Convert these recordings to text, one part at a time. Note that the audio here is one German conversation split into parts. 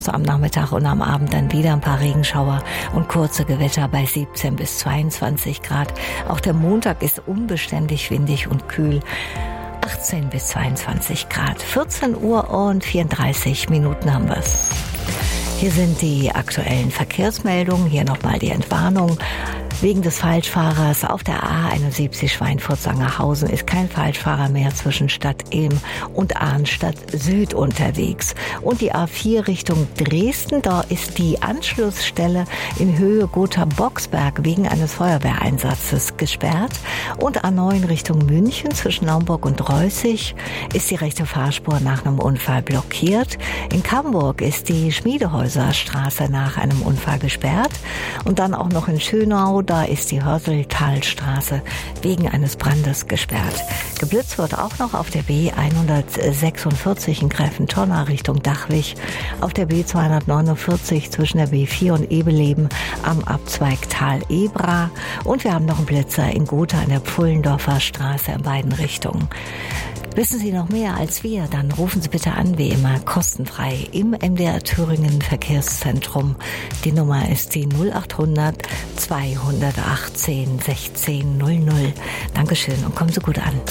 Am Nachmittag und am Abend dann wieder ein paar Regenschauer und kurze Gewitter bei 17 bis 22 Grad. Auch der Montag ist unbeständig windig und kühl. 18 bis 22 Grad. 14 Uhr und 34 Minuten haben wir's. Hier sind die aktuellen Verkehrsmeldungen. Hier nochmal die Entwarnung. Wegen des Falschfahrers auf der A71 Schweinfurt-Sangerhausen ist kein Falschfahrer mehr zwischen Stadt Ilm und Arnstadt Süd unterwegs. Und die A4 Richtung Dresden, da ist die Anschlussstelle in Höhe Gotha-Boxberg wegen eines Feuerwehreinsatzes gesperrt. Und A9 Richtung München zwischen Naumburg und Reußig ist die rechte Fahrspur nach einem Unfall blockiert. In Camburg ist die Schmiedehäuserstraße nach einem Unfall gesperrt. Und dann auch noch in Schönau, da ist die Hörseltalstraße wegen eines Brandes gesperrt. Geblitzt wird auch noch auf der B146 in Gräfentonna Richtung Dachwig, auf der B249 zwischen der B4 und Ebeleben am Abzweig Tal-Ebra und wir haben noch einen Blitzer in Gotha an der Pfullendorfer Straße in beiden Richtungen. Wissen Sie noch mehr als wir? Dann rufen Sie bitte an, wie immer, kostenfrei im MDR Thüringen Verkehrszentrum. Die Nummer ist die 0800 218 16 00. Dankeschön und kommen Sie gut an.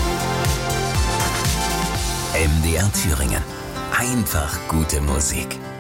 MDR Thüringen. Einfach gute Musik.